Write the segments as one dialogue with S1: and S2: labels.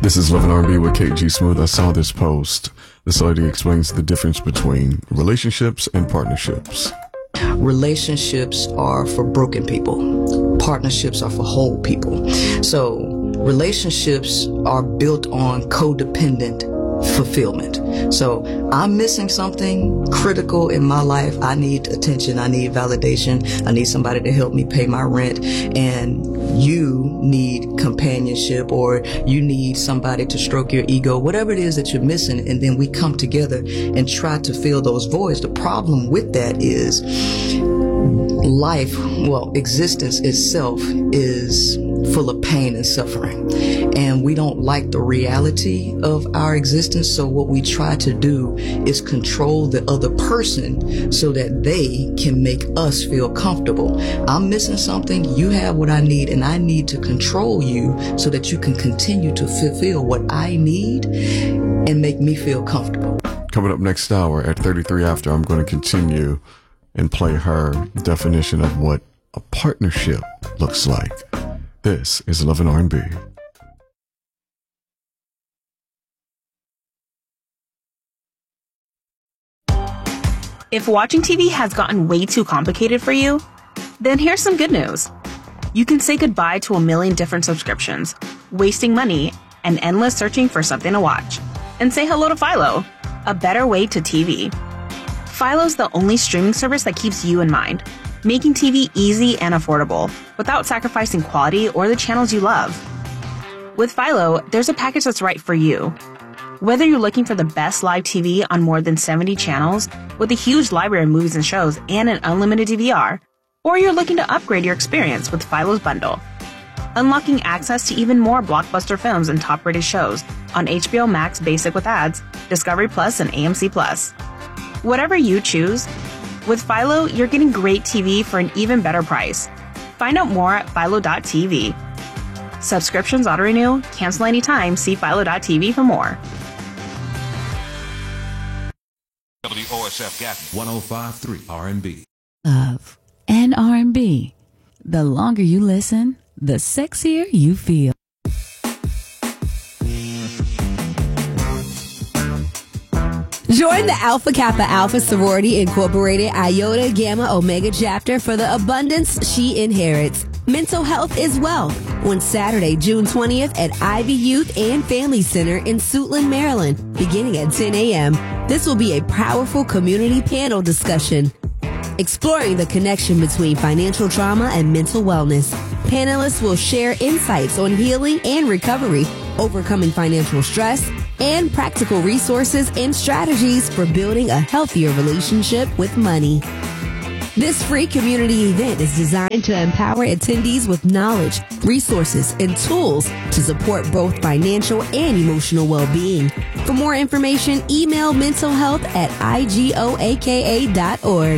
S1: This is Love and R&B with KG Smooth. I saw this post. This lady explains the difference between relationships and partnerships.
S2: Relationships are for broken people. Partnerships are for whole people. So relationships are built on codependent fulfillment. So I'm missing something critical in my life. I need attention. I need validation. I need somebody to help me pay my rent. And you need companionship, or you need somebody to stroke your ego, whatever it is that you're missing. And then we come together and try to fill those voids. The problem with that is life, existence itself is full of pain and suffering. And we don't like the reality of our existence. So what we try to do is control the other person so that they can make us feel comfortable. I'm missing something. You have what I need, and I need to control you so that you can continue to fulfill what I need and make me feel comfortable.
S1: Coming up next hour at 33 after, I'm going to continue and play her definition of what a partnership looks like. This is Love and R&B.
S3: If watching TV has gotten way too complicated for you, then here's some good news. You can say goodbye to a million different subscriptions, wasting money, and endless searching for something to watch. And say hello to Philo, a better way to TV. Philo's the only streaming service that keeps you in mind, making TV easy and affordable without sacrificing quality or the channels you love. With Philo, there's a package that's right for you. Whether you're looking for the best live TV on more than 70 channels with a huge library of movies and shows and an unlimited DVR, or you're looking to upgrade your experience with Philo's bundle, unlocking access to even more blockbuster films and top-rated shows on HBO Max Basic with ads, Discovery Plus, and AMC Plus. Whatever you choose, with Philo, you're getting great TV for an even better price. Find out more at philo.tv. Subscriptions auto-renew, cancel anytime, see philo.tv for more.
S4: WOSF Gatton 105.3 R&B.
S5: Love and R&B. The longer you listen, the sexier you feel. Join the Alpha Kappa Alpha Sorority Incorporated Iota Gamma Omega chapter for the abundance she inherits. Mental health is wealth on Saturday, June 20th at Ivy Youth and Family Center in Suitland, Maryland, beginning at 10 a.m. This will be a powerful community panel discussion exploring the connection between financial trauma and mental wellness. Panelists will share insights on healing and recovery, overcoming financial stress, and practical resources and strategies for building a healthier relationship with money. This free community event is designed to empower attendees with knowledge, resources, and tools to support both financial and emotional well-being. For more information, email mentalhealth@igoaka.org.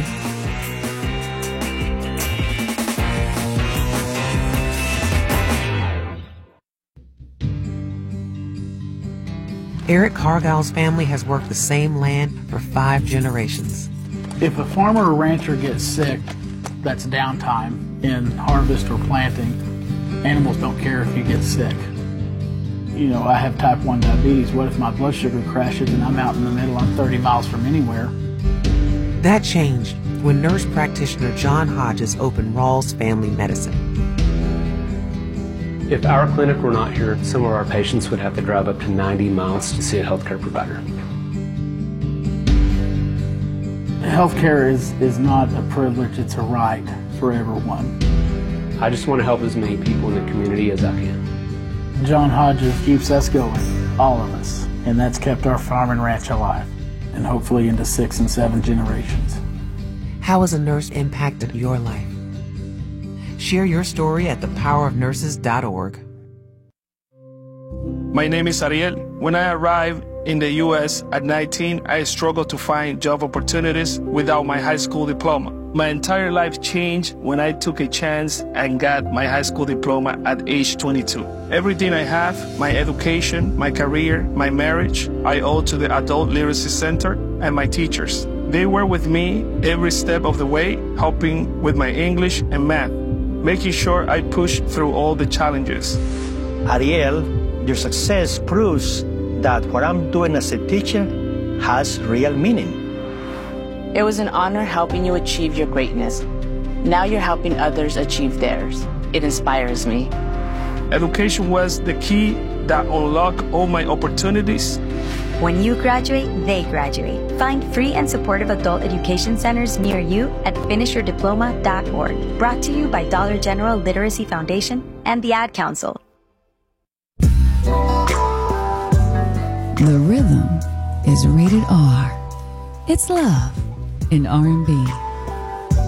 S6: Eric Cargile's family has worked the same land for 5 generations.
S7: If a farmer or rancher gets sick, that's downtime in harvest or planting. Animals don't care if you get sick. You know, I have type 1 diabetes. What if my blood sugar crashes and I'm out in the middle, I'm 30 miles from anywhere?
S6: That changed when nurse practitioner John Hodges opened Rawls Family Medicine.
S8: If our clinic were not here, some of our patients would have to drive up to 90 miles to see a healthcare provider.
S7: Healthcare is not a privilege, it's a right for everyone.
S8: I just want to help as many people in the community as I can.
S7: John Hodges keeps us going, all of us, and that's kept our farm and ranch alive, and hopefully into 6 and 7 generations.
S6: How has a nurse impacted your life? Share your story at thepowerofnurses.org.
S9: My name is Ariel. When I arrived in the U.S. at 19, I struggled to find job opportunities without my high school diploma. My entire life changed when I took a chance and got my high school diploma at age 22. Everything I have, my education, my career, my marriage, I owe to the Adult Literacy Center and my teachers. They were with me every step of the way, helping with my English and math, making sure I pushed through all the challenges.
S10: Ariel Your success proves that what I'm doing as a teacher has real meaning.
S11: It was an honor helping you achieve your greatness. Now you're helping others achieve theirs. It inspires me.
S9: Education was the key that unlocked all my opportunities.
S12: When you graduate, they graduate. Find free and supportive adult education centers near you at finishyourdiploma.org. Brought to you by Dollar General Literacy Foundation and the Ad Council.
S13: The Rhythm is rated R. It's love in R&B.